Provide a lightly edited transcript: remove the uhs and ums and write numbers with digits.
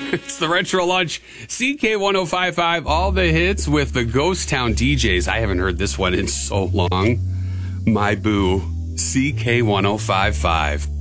It's the Retro Lunch, CK1055, all the hits with the Ghost Town DJs. I haven't heard this one in so long. My Boo, CK1055.